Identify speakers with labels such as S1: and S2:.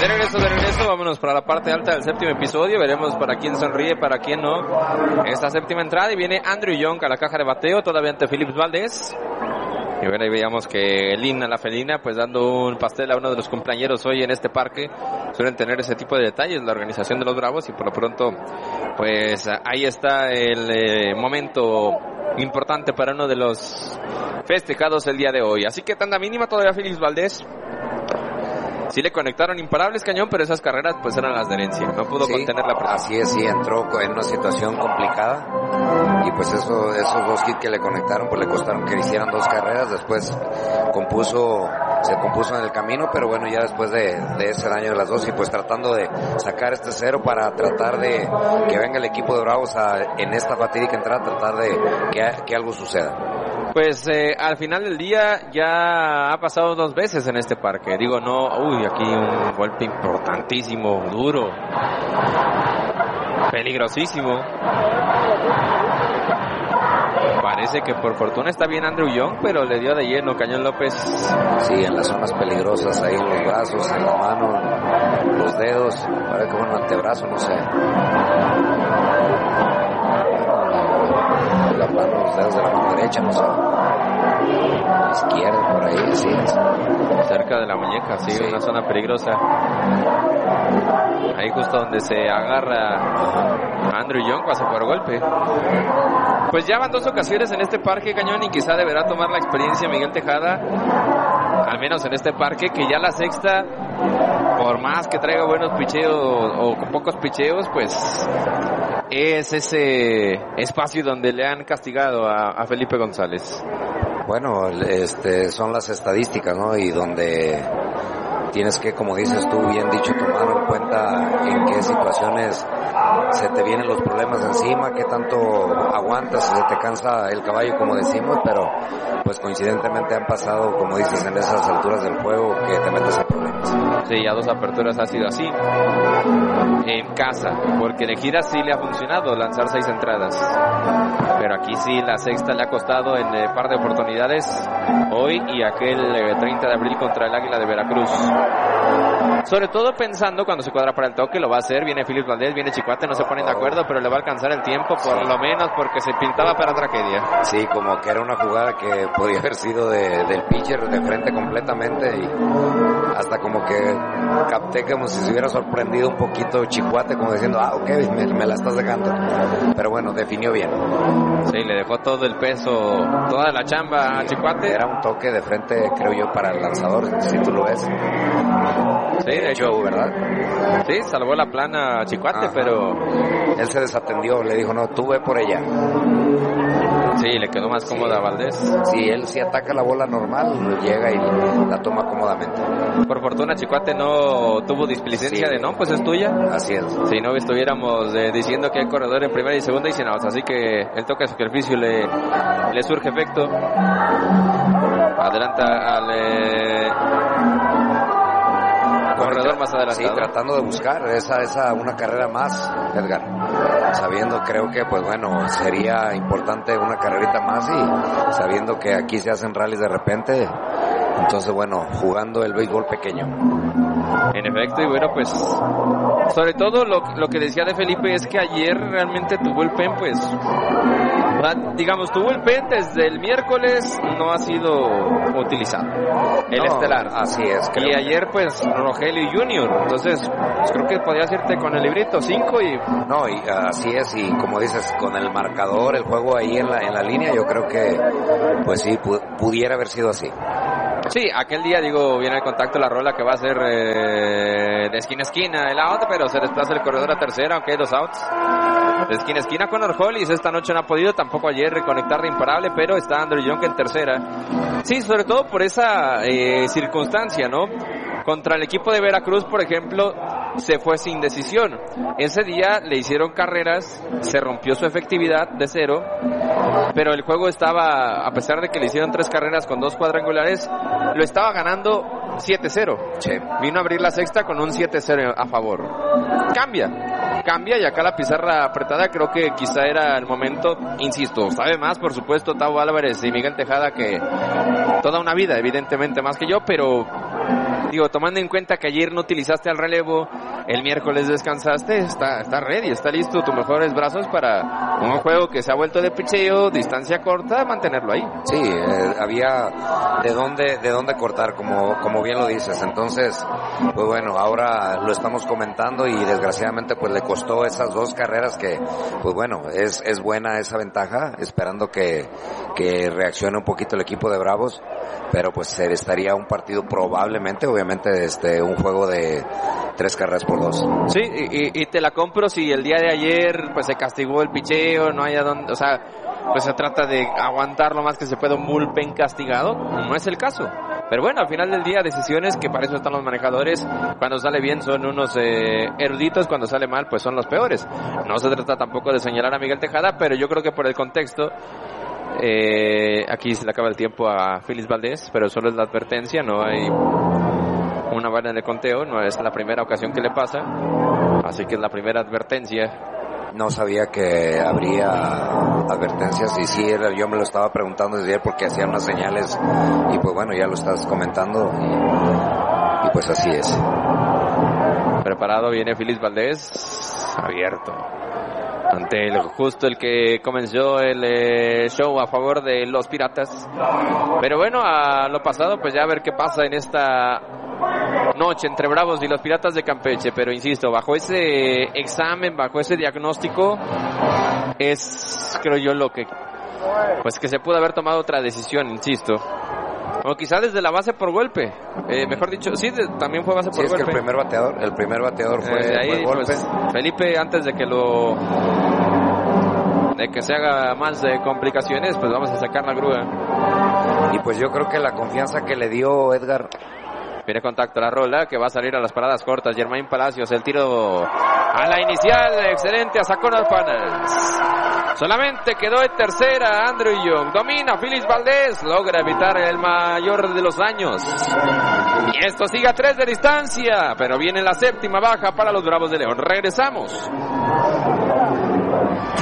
S1: De regreso, vámonos para la parte alta del séptimo episodio, veremos para quién sonríe, para quién no. Esta séptima entrada y viene Andrew Young a la caja de bateo, todavía ante Phillips Valdez. Y bueno, ahí veíamos que Lina, la felina, pues dando un pastel a uno de los cumpleañeros hoy en este parque. Suelen tener ese tipo de detalles la organización de los Bravos y por lo pronto, pues ahí está el momento importante para uno de los festejados el día de hoy. Así que tanda mínima todavía Phillips Valdez. Sí le conectaron imparables, Cañón, pero esas carreras pues eran las de herencia. No pudo contener la presión.
S2: Así es, sí, entró en una situación complicada. Y pues esos dos hits que le conectaron pues le costaron que hicieran dos carreras. Después se compuso en el camino, pero bueno, ya después de ese daño de las dos y pues tratando de sacar este cero para tratar de que venga el equipo de Bravos en esta fatídica entrada, tratar de que algo suceda.
S1: Pues al final del día ya ha pasado dos veces en este parque. Digo, no, aquí un golpe importantísimo, duro, peligrosísimo. Parece que por fortuna está bien Andrew Young, pero le dio de lleno Cañón López.
S2: Sí, en las zonas peligrosas, ahí en los brazos, en la mano, los dedos, parece como un antebrazo, no sé. La mano, los dedos de la mano derecha, no sé. Izquierda, por ahí, así es.
S1: Cerca de la muñeca, sí, una zona peligrosa. Ahí justo donde se agarra Andrew Young, pasa por golpe. Pues ya van dos ocasiones en este parque, Cañón, y quizá deberá tomar la experiencia Miguel Tejada, al menos en este parque, que ya la sexta, por más que traiga buenos picheos o con pocos picheos, pues es ese espacio donde le han castigado a Felipe González.
S2: Bueno, son las estadísticas, ¿no? Y donde tienes que, como dices tú, bien dicho, tomar en cuenta en qué situaciones se te vienen los problemas encima, qué tanto aguantas, si se te cansa el caballo, como decimos, pero pues coincidentemente han pasado, como dices, en esas alturas del juego que te metes en problemas.
S1: Sí, ya dos aperturas ha sido así en casa, porque de gira sí le ha funcionado lanzar 6 entradas, pero aquí sí la sexta le ha costado en par de oportunidades, hoy y aquel 30 de abril contra el Águila de Veracruz. Sobre todo pensando cuando se cuadra para el toque, lo va a hacer, viene Phillips Valdez, viene Chicoate, no se ponen de acuerdo, pero le va a alcanzar el tiempo por lo menos porque se pintaba para tragedia.
S2: Sí, como que era una jugada que podía haber sido del pitcher de frente completamente y hasta como que capté como si se hubiera sorprendido un poquito Chicoate, como diciendo, ok, me la estás dejando, pero bueno, definió bien.
S1: Sí, le dejó todo el peso, toda la chamba a Chicoate.
S2: Era un toque de frente, creo yo, para el lanzador, si tú lo ves.
S1: Sí, de hecho,
S2: ¿verdad?
S1: Sí, salvó la plana a Chicoate, pero
S2: él se desatendió, le dijo, no, tú ve por ella.
S1: Sí, le quedó más cómoda a Valdez.
S2: Sí, él sí ataca la bola normal, llega y la toma cómodamente.
S1: Por fortuna Chicoate no tuvo displicencia de no, pues es tuya.
S2: Así es.
S1: Si no estuviéramos diciendo que hay corredor en primera y segunda y sin outs, así que el toque de superficie le surge efecto. Adelanta al corredor más adelantado.
S2: Sí, tratando de buscar una carrera más, Edgar. Sabiendo, creo que, pues bueno, sería importante una carrerita más y sabiendo que aquí se hacen rallies de repente. Entonces, bueno, jugando el béisbol pequeño.
S1: En efecto, y bueno, pues sobre todo lo que decía de Felipe es que ayer realmente tuvo el pen, pues digamos, tuvo el pen desde el miércoles, no ha sido utilizado el estelar.
S2: Así es.
S1: Y ayer pues Rogelio Junior, entonces pues, creo que podías irte con el librito 5 y...
S2: No, y así es, y como dices, con el marcador, el juego ahí en la línea, yo creo que pues sí, pudiera haber sido así.
S1: Sí, aquel día, viene el contacto, la rola que va a ser de esquina a esquina el out, pero se desplaza el corredor a tercera, aunque hay 2 outs. De esquina a esquina con Orjolis, esta noche no ha podido, tampoco ayer reconectar de imparable, pero está Andrew Young en tercera. Sí, sobre todo por esa circunstancia, ¿no? Contra el equipo de Veracruz, por ejemplo, se fue sin decisión. Ese día le hicieron carreras, se rompió su efectividad de 0, pero el juego estaba, a pesar de que le hicieron 3 carreras con 2 cuadrangulares, lo estaba ganando 7-0.
S2: Sí.
S1: Vino a abrir la sexta con un 7-0 a favor. Cambia y acá la pizarra apretada, creo que quizá era el momento, insisto, sabe más por supuesto Tavo Álvarez y Miguel Tejada que toda una vida, evidentemente más que yo, pero Digo, tomando en cuenta que ayer no utilizaste al relevo, el miércoles descansaste, está ready, está listo tus mejores brazos para un juego que se ha vuelto de picheo, distancia corta, mantenerlo ahí.
S2: Sí, había de dónde cortar, como bien lo dices. Entonces, pues bueno, ahora lo estamos comentando y desgraciadamente pues le costó esas 2 carreras que, pues bueno, es buena esa ventaja, esperando que reaccione un poquito el equipo de Bravos, pero pues estaría un partido probablemente, obviamente, un juego de 3 carreras por 2.
S1: Sí, y te la compro si el día de ayer pues se castigó el picheo, no haya donde, o sea, pues se trata de aguantar lo más que se pueda un bullpen castigado, no es el caso. Pero bueno, al final del día, decisiones que para eso están los manejadores. Cuando sale bien son unos eruditos, cuando sale mal pues son los peores. No se trata tampoco de señalar a Miguel Tejada, pero yo creo que por el contexto, aquí se le acaba el tiempo a Félix Valdés, pero solo es la advertencia, no hay una vara de conteo, no es la primera ocasión que le pasa, así que es la primera advertencia.
S2: No sabía que habría advertencias y sí, yo me lo estaba preguntando desde ayer porque hacían unas señales y pues bueno, ya lo estás comentando y pues así es.
S1: Preparado viene Félix Valdés, abierto. Ante justo el que comenzó el show a favor de los Piratas. Pero bueno, a lo pasado, pues ya a ver qué pasa en esta noche entre Bravos y los Piratas de Campeche. Pero insisto, bajo ese examen, bajo ese diagnóstico, es, creo yo, lo que, pues que se pudo haber tomado otra decisión, insisto. O quizá desde la base por golpe, mejor dicho, sí, también fue base por golpe.
S2: Es que el primer bateador fue,
S1: ahí,
S2: fue golpe.
S1: Pues, Felipe, antes de que se haga más complicaciones, pues vamos a sacar la grúa.
S2: Y pues yo creo que la confianza que le dio Edgar.
S1: Viene contacto la rola que va a salir a las paradas cortas. Germain Palacios, el tiro a la inicial, excelente, a Saconas Panels. Solamente quedó en tercera Andrew Young. Domina Félix Valdés, logra evitar el mayor de los daños. Y esto sigue a 3 de distancia, pero viene la séptima baja para los Bravos de León. Regresamos.